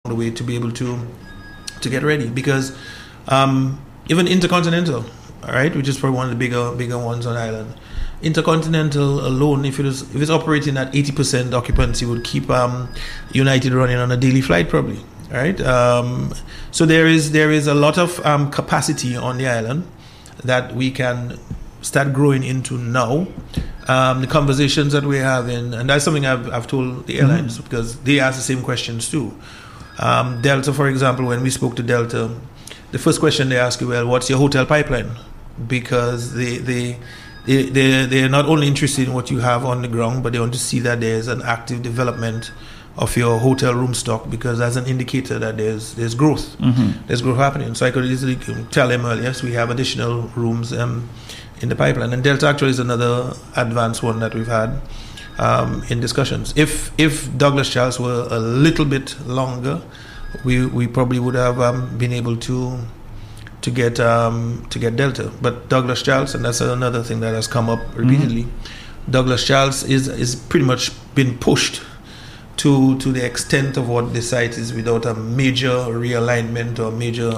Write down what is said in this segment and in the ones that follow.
the way to be able to get ready, because even Intercontinental, all right, which is probably one of the bigger ones on island. Intercontinental alone, if it's operating at 80% occupancy, would keep United running on a daily flight probably. All right, so there is a lot of capacity on the island that we can start growing into now. The conversations that we're having, and that's something I've told the airlines, because they ask the same questions too. Delta, for example, when we spoke to Delta, the first question they ask you, well, what's your hotel pipeline? Because they're not only interested in what you have on the ground, but they want to see that there's an active development of your hotel room stock, because that's an indicator that there's growth. There's growth happening. So I could easily tell them earlier, yes, we have additional rooms in the pipeline. And Delta actually is another advanced one that we've had in discussions. If Douglas Charles were a little bit longer, we probably would have been able to get Delta. But Douglas Charles, and that's another thing that has come up repeatedly, Douglas Charles is pretty much been pushed to the extent of what the site is, without a major realignment or major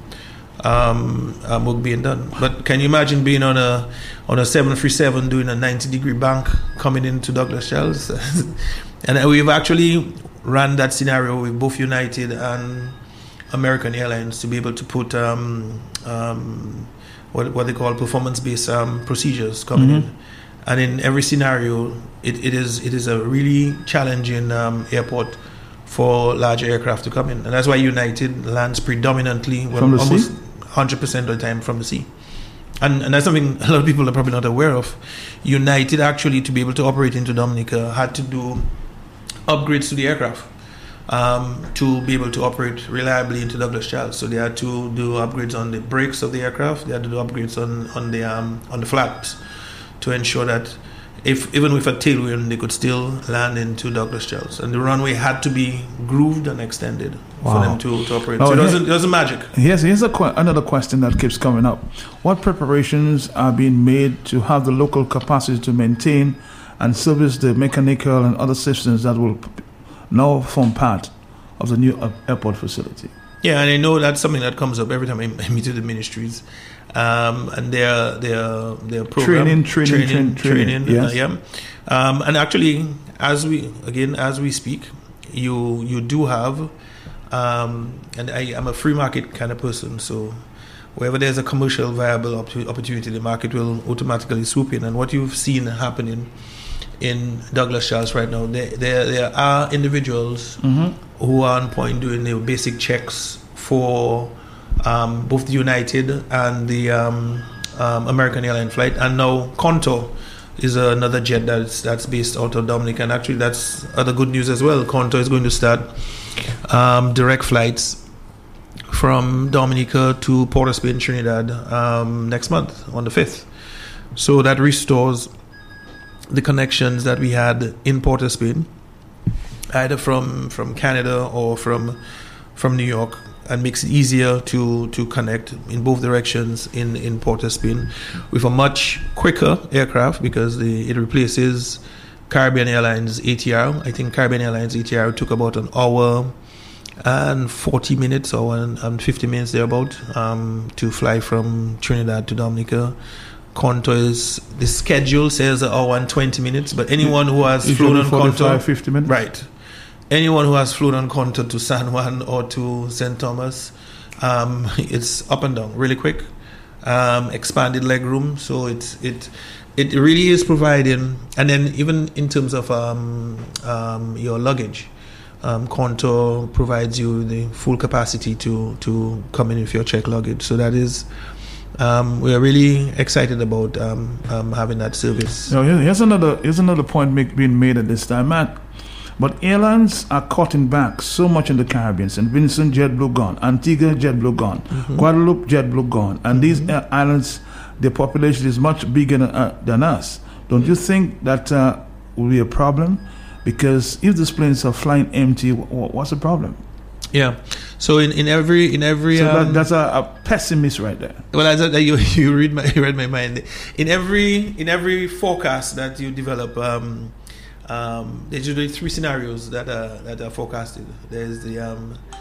work being done. But can you imagine being on a 737 doing a 90-degree bank coming into Douglas Charles? And we've actually ran that scenario with both United and American Airlines to be able to put what they call performance-based procedures coming in. And in every scenario, it is a really challenging airport for large aircraft to come in. And that's why United lands predominantly, almost 100% of the time, from the sea. And that's something a lot of people are probably not aware of. United, actually, to be able to operate into Dominica, had to do upgrades to the aircraft to be able to operate reliably into Douglas Charles. So they had to do upgrades on the brakes of the aircraft. They had to do upgrades on the flaps to ensure that even with a tailwind, they could still land into Douglas Charles. And the runway had to be grooved and extended for them to operate. So it wasn't magic. Here's another question that keeps coming up. What preparations are being made to have the local capacity to maintain and service the mechanical and other systems that will now form part of the new airport facility? Yeah, and I know that's something that comes up every time I meet with the ministries. And their program training. Yes. And actually, as we speak, you do have, and I'm a free market kind of person, so wherever there's a commercial viable opportunity, the market will automatically swoop in. And what you've seen happening in Douglas Charles right now, there are individuals who are on point doing the basic checks for both the United and the American airline flight. And now Contour is another jet that's based out of Dominica, and actually that's other good news as well. Contour is going to start direct flights from Dominica to Port of Spain, Trinidad next month on the 5th. So that restores the connections that we had in Port of Spain, either from Canada or from New York, and makes it easier to connect in both directions in Port of Spain with a much quicker aircraft, because it replaces Caribbean Airlines ATR. I think Caribbean Airlines ATR took about an hour and 40 minutes or 50 minutes thereabout to fly from Trinidad to Dominica. Contour the schedule says an hour and 20 minutes, but anyone who has flown on Contour, 50 minutes, right? Anyone who has flown on Contour to San Juan or to St. Thomas, it's up and down really quick. Expanded leg room, so it really is providing. And then even in terms of your luggage, Contour provides you the full capacity to come in with your checked luggage. So that is. We are really excited about having that service. Here's another point being made at this time, Matt. But airlines are cutting back so much in the Caribbean. St. Vincent, JetBlue gone. Antigua, JetBlue gone. Guadeloupe, JetBlue gone. And these islands, their population is much bigger than us. Don't you think that will be a problem? Because if these planes are flying empty, what's the problem? Yeah. So in every so that's a pessimist right there. Well, you read my mind. In every forecast that you develop, there's usually three scenarios that are forecasted. There's the